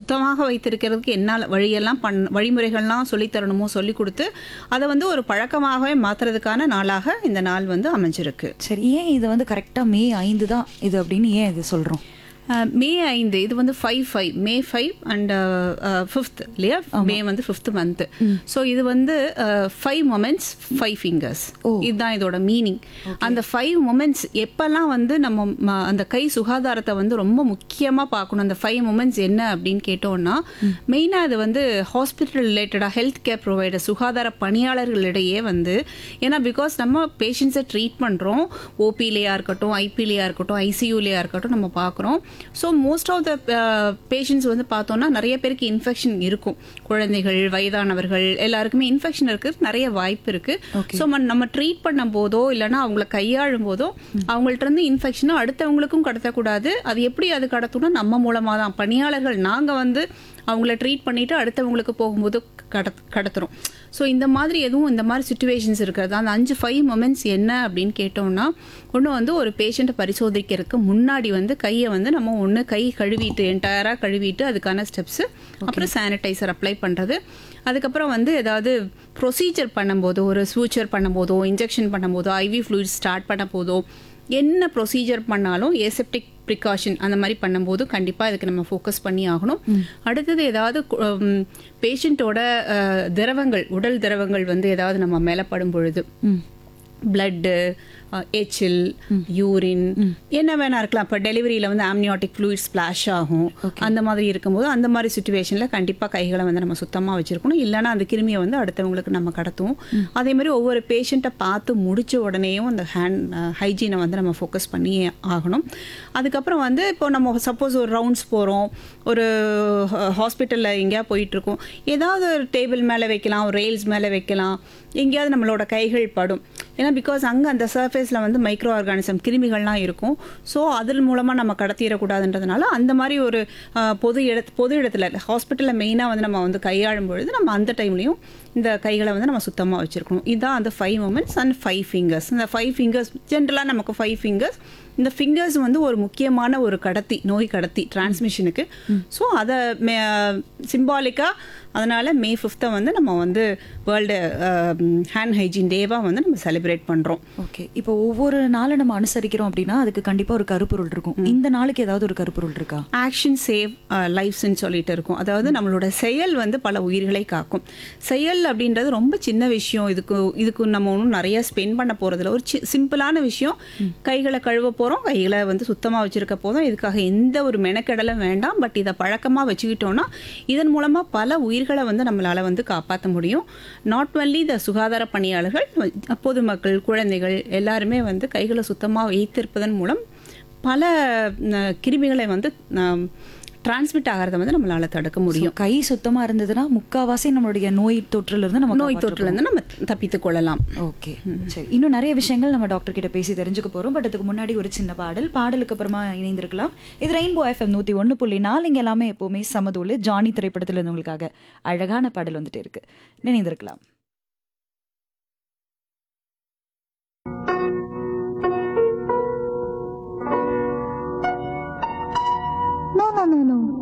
சுத்தமாக வைத்திருக்கிறதுக்கு என்ன வழியெல்லாம் வழிமுறைகள்லாம் சொல்லித் தரணுமோ சொல்லிக் கொடுத்து அதை வந்து ஒரு பழக்கமாகவே மாற்றுறதுக்கான நாளாக இந்த நாள் வந்து அமைஞ்சிருக்கு. சரி, ஏன் இது வந்து கரெக்டாக மே 5 தான் இது அப்படின்னு ஏன் இது சொல்கிறோம்? மே 5 இது வந்து 5/5 மே 5 அண்ட் 5th இல்லையா? மே வந்து 5th மந்த். ஸோ இது வந்து 5 மொமெண்ட்ஸ் 5 ஃபிங்கர்ஸ், இதுதான் இதோட மீனிங். அந்த 5 மொமெண்ட்ஸ் எப்பெல்லாம் வந்து நம்ம அந்த கை சுகாதாரத்தை வந்து ரொம்ப முக்கியமாக பார்க்கணும். அந்த 5 மொமெண்ட்ஸ் என்ன அப்படின்னு கேட்டோம்னா, மெயினாக அது வந்து ஹாஸ்பிட்டல் ரிலேட்டடாக ஹெல்த் கேர் ப்ரொவைடர் சுகாதார பணியாளர்களிடையே வந்து, ஏன்னா பிகாஸ் நம்ம பேஷண்ட்ஸை ட்ரீட் பண்ணுறோம், ஓபிலேயா இருக்கட்டும், ஐபிலேயா இருக்கட்டும், ஐசியூலேயா இருக்கட்டும் நம்ம பார்க்குறோம். So most of the patients வந்து பார்த்தோன்னா நிறைய பேருக்கு இன்ஃபெக்ஷன் இருக்கும். குழந்தைகள், வயதானவர்கள் எல்லாருக்குமே இன்ஃபெக்ஷன் இருக்கிறது நிறைய வாய்ப்பு இருக்குது. ஸோ நம்ம ட்ரீட் பண்ணும் போதோ இல்லைன்னா அவங்கள கையாளும் போதோ அவங்கள்ட்ட இருந்து இன்ஃபெக்ஷனை அடுத்தவங்களுக்கும் கடத்தக்கூடாது. அது எப்படி அது கடத்தணும்? நம்ம மூலமாக தான். பணியாளர்கள் நாங்கள் வந்து அவங்கள ட்ரீட் பண்ணிவிட்டு அடுத்தவங்களுக்கு போகும்போது கடத்துகிறோம். ஸோ இந்த மாதிரி எதுவும் இந்த மாதிரி சுச்சுவேஷன்ஸ் இருக்கிறது. அந்த 5 மொமெண்ட்ஸ் என்ன அப்படின்னு கேட்டோம்னா, ஒன்று வந்து ஒரு பேஷண்ட்டை பரிசோதிக்கிறதுக்கு முன்னாடி வந்து கையை வந்து நம்ம ஒன்று கை கழுவிட்டு என்டையராக கழுவிட்டு அதுக்கான ஸ்டெப்ஸு, அப்புறம் சானிடைசர் அப்ளை பண்ணுறது, அதுக்கப்புறம் வந்து ஏதாவது ப்ரொசீஜர் பண்ணும்போதோ, ஒரு suture பண்ணும்போதோ, injection பண்ணும்போதோ, IV fluid start பண்ண போதோ, என்ன ப்ரொசீஜர் பண்ணாலும் ஏசெப்டிக் ப்ரிகாஷன் அந்த மாதிரி பண்ணும்போது கண்டிப்பாக இதுக்கு நம்ம ஃபோக்கஸ் பண்ணி ஆகணும். அடுத்தது ஏதாவது பேஷண்ட்டோட திரவங்கள், உடல் திரவங்கள் வந்து ஏதாவது நம்ம மேலே படும் பொழுது, பிளட்டு, எச்சில், யூரின் என்ன வேணா இருக்கலாம். இப்போ டெலிவரியில் வந்து ஆம்னியாட்டிக் ஃப்ளூயிட் ஸ்பிளாஷ் ஆகும். அந்த மாதிரி இருக்கும்போது அந்த மாதிரி சுச்சுவேஷனில் கண்டிப்பாக கைகளை வந்து நம்ம சுத்தமாக வச்சுருக்கணும். இல்லைனா அந்த கிருமியை வந்து அடுத்தவங்களுக்கு நம்ம கடத்துவோம். அதே மாதிரி ஒவ்வொரு பேஷண்ட்டை பார்த்து முடித்த உடனேயும் அந்த ஹேண்ட் ஹைஜீனை வந்து நம்ம ஃபோக்கஸ் பண்ணி ஆகணும். அதுக்கப்புறம் வந்து இப்போ நம்ம சப்போஸ் ஒரு ரவுண்ட்ஸ் போகிறோம், ஒரு ஹாஸ்பிட்டலில் எங்கேயா போயிட்டுருக்கோம், ஏதாவது ஒரு டேபிள் மேலே வைக்கலாம், ஒரு ரெயில்ஸ் மேலே வைக்கலாம், எங்கேயாவது நம்மளோட கைகள் படும். ஏன்னா பிகாஸ் அங்கே அந்த சர்ஃபேஸில் வந்து மைக்ரோ ஆர்கானிசம் கிருமிகள்லாம் இருக்கும். ஸோ அதன் மூலமாக நம்ம கடத்திடக்கூடாதுன்றதுனால அந்த மாதிரி ஒரு பொது இடத்துல ஹாஸ்பிட்டலில் மெயினாக வந்து நம்ம வந்து கையாளும் பொழுது நம்ம அந்த டைம்லையும் இந்த கைகளை வந்து நம்ம சுத்தமாக வச்சுருக்கணும். இதுதான் அந்த 5 மொமெண்ட்ஸ் அண்ட் 5 ஃபிங்கர்ஸ். இந்த 5 ஃபிங்கர்ஸ் ஜென்ரலாக நமக்கு 5 ஃபிங்கர்ஸ். இந்த ஃபிங்கர்ஸ் வந்து ஒரு முக்கியமான ஒரு கடத்தி, நோய் கடத்தி டிரான்ஸ்மிஷனுக்கு. ஸோ அதை சிம்பாலிக்காக அதனால் மே 5th வந்து நம்ம வந்து வேர்ல்டு ஹேண்ட் ஹைஜீன் டேவாக வந்து நம்ம செலிப்ரேட் பண்ணுறோம். ஓகே, இப்போ ஒவ்வொரு நாளும் நம்ம அனுசரிக்கிறோம் அப்படின்னா அதுக்கு கண்டிப்பாக ஒரு கருப்பொருள் இருக்கும். இந்த நாளுக்கு ஏதாவது ஒரு கருப்பொருள் இருக்கா? ஆக்ஷன் சேவ் லைஃப்ஸ்ன்னு சொல்லிட்டு இருக்கும். அதாவது நம்மளோட செயல் வந்து பல உயிர்களை காக்கும். செயல் அப்படின்றது ரொம்ப சின்ன விஷயம். இதுக்கு நம்ம ஒன்றும் நிறைய ஸ்பெண்ட் பண்ண போகிறதில்ல. ஒரு சிம்பிளான விஷயம். கைகளை கழுவ போகிறோம், கைகளை வந்து சுத்தமாக வச்சுருக்க போதும். இதுக்காக எந்த ஒரு மெனக்கெடலும் வேண்டாம். பட் இதை பழக்கமாக வச்சுக்கிட்டோன்னா இதன் மூலமாக பல உயிர்களை வந்து நம்மளால் வந்து காப்பாற்ற முடியும். நாட் ஒன்லி த சுகாதார பணியாளர்கள், பொதுமக்கள், குழந்தைகள் எல்லாருமே வந்து கைகளை சுத்தமாக வைத்திருப்பதன் மூலம் பல கிருமிகளை வந்து டிரான்ஸ்மிட் ஆகிறத வந்து நம்மளால தடுக்க முடியும். கை சுத்தமாக இருந்ததுன்னா முக்கால்வாசி நம்மளுடைய நோய் தொற்றுலேருந்து நம்ம தப்பித்துக் கொள்ளலாம். ஓகே, சரி. இன்னும் நிறைய விஷயங்கள் நம்ம டாக்டர் கிட்ட பேசி தெரிஞ்சுக்க போகிறோம். பட் அதுக்கு முன்னாடி ஒரு சின்ன பாடலுக்கு அப்புறமா இணைந்திருக்கலாம். இது ரெயின்போ FM 101.4. இங்கே எல்லாமே எப்போவுமே சமதூள். ஜானி திரைப்படத்தில் இருந்தவங்களுக்காக அழகான பாடல் வந்துட்டு இருக்கு. இணைந்திருக்கலாம். No.